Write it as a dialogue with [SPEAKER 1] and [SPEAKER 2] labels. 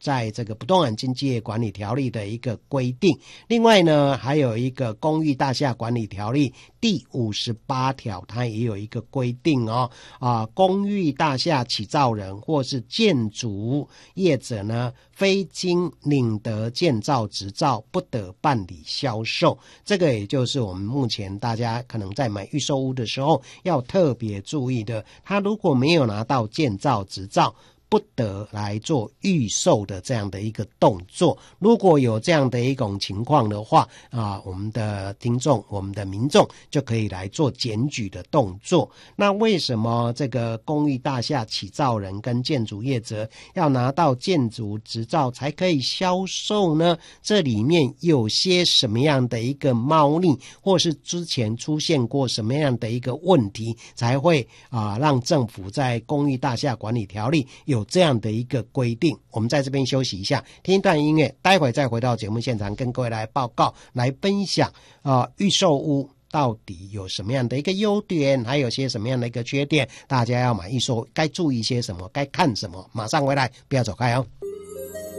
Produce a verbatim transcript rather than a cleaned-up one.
[SPEAKER 1] 在这个不动产经纪业管理条例的一个规定。另外呢，还有一个公寓大厦管理条例第五十八条，它也有一个规定哦，啊，公寓大厦起造人或是建筑业者呢，非经领得建造执照，不得办理销售。这个也就是我们目前大家可能在买预售屋的时候要特别注意的，他如果没有拿到建造执照，不得来做预售的这样的一个动作。如果有这样的一种情况的话啊，我们的听众我们的民众就可以来做检举的动作。那为什么这个公寓大厦起造人跟建筑业者要拿到建筑执照才可以销售呢？这里面有些什么样的一个猫腻，或是之前出现过什么样的一个问题，才会啊让政府在公寓大厦管理条例有这样的一个规定。我们在这边休息一下，听一段音乐，待会再回到节目现场跟各位来报告来分享啊预售屋到底有什么样的一个优点，还有些什么样的一个缺点，大家要买预售该注意些什么，该看什么。马上回来，不要走开哦。